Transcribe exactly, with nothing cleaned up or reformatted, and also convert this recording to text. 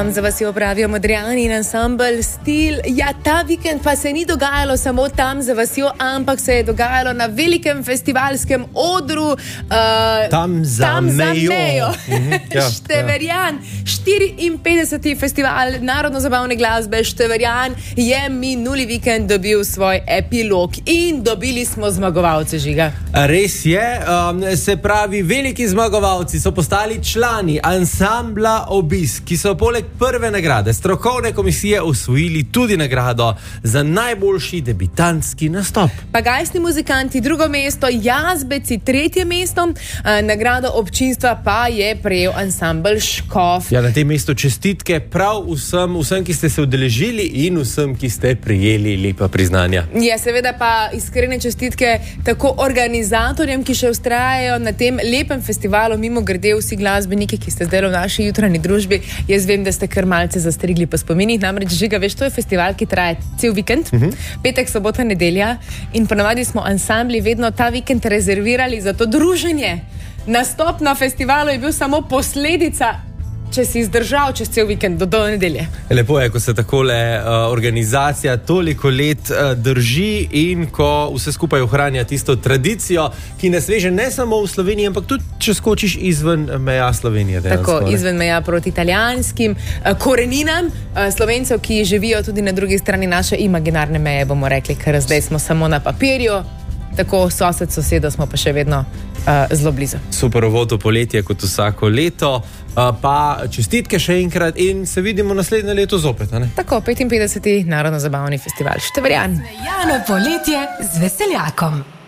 Tam za vas je opravil Modrijan in ansambl Stil. Ja, ta vikend pa se ni dogajalo samo tam za vasjo, ampak se je dogajalo na velikem festivalskem odru. Uh, tam za tam mejo. Za mejo. Mm-hmm. Ja, Števerjan, štiriinpetdeseti festival narodno-zabavne glasbe Števerjan je minuli vikend dobil svoj epilog in dobili smo zmagovalce, Žiga. Res je, um, se pravi, veliki zmagovalci so postali člani ansambla Obisk, ki so poleg prve nagrade strokovne komisije osvojili tudi nagrado za najboljši debitantski nastop. Pagajsni muzikanti drugo mesto, Jazbeci tretje mesto, eh, nagrado občinstva pa je prejel ansambl Škof. Ja, na tem mestu čestitke prav vsem, vsem, ki ste se udeležili in vsem, ki ste prijeli lepa priznanja. Ja, seveda pa iskrene čestitke tako organizatorjem, ki še vztrajajo na tem lepem festivalu, mimo grede vsi glasbeniki, ki ste zdaj v naši jutranji družbi. Jaz vem, da ste kar malce zastrigli po spominih, namreč Žiga, veš, to je festival, ki traja cel vikend, uh-huh. petek, sobota, nedelja in ponavadi smo ansambli vedno ta vikend rezervirali za to druženje. Nastop na festivalu je bil samo posledica, če si izdržal čez cel vikend do, do nedelje. Lepo je, ko se takole uh, organizacija toliko let uh, drži in ko vse skupaj ohranja tisto tradicijo, ki nas veže ne samo v Sloveniji, ampak tudi, če skočiš izven meja Slovenije. Dejansko, Tako, ne? izven meja proti italijanskim uh, koreninam uh, Slovencev, ki živijo tudi na drugi strani naše imaginarne meje, bomo rekli, ker zdaj smo samo na papirju, tako sosed sosedo smo pa še vedno uh, zelo blizu. Super uvod v poletje kot vsako leto, uh, pa čestitke še enkrat in se vidimo naslednje leto zopet. Ne? Tako, petinpetdeseti narodno-zabavni festival Števerjan. Jano poletje z Veseljakom.